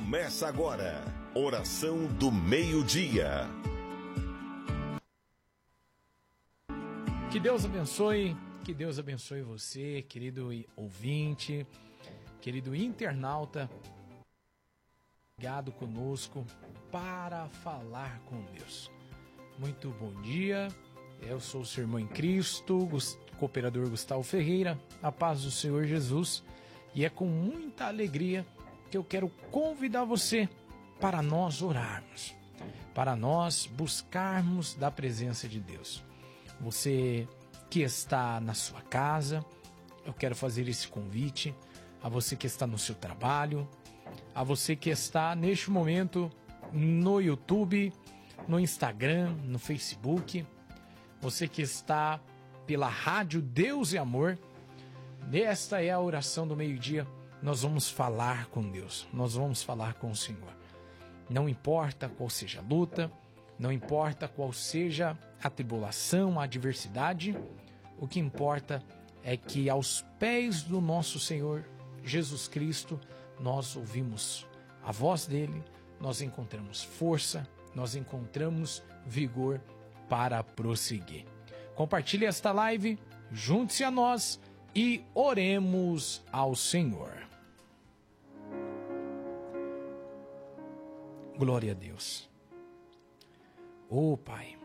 Começa agora, Oração do Meio-Dia. Que Deus abençoe você, querido ouvinte, querido internauta, ligado conosco para falar com Deus. Muito bom dia, eu sou o seu irmão em Cristo, cooperador Gustavo Ferreira, a paz do Senhor Jesus, e é com muita alegria que eu quero convidar você para nós orarmos, para nós buscarmos da presença de Deus. Você que está na sua casa, eu quero fazer esse convite a você que está no seu trabalho, a você que está neste momento no YouTube, no Instagram, no Facebook, você que está pela rádio Deus e Amor. Esta é a oração do meio-dia. Nós vamos falar com Deus, nós vamos falar com o Senhor. Não importa qual seja a luta, não importa qual seja a tribulação, a adversidade, o que importa é que aos pés do nosso Senhor Jesus Cristo, nós ouvimos a voz dele, nós encontramos força, nós encontramos vigor para prosseguir. Compartilhe esta live, junte-se a nós e oremos ao Senhor. Glória a Deus. Pai,